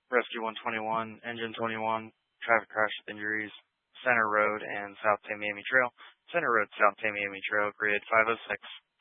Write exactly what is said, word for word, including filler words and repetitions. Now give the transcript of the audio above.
Rescue one twenty-one, Engine twenty-one, traffic crash injuries, Center Road and South Tamiami Trail. Center Road, South Tamiami Trail, grid five oh six.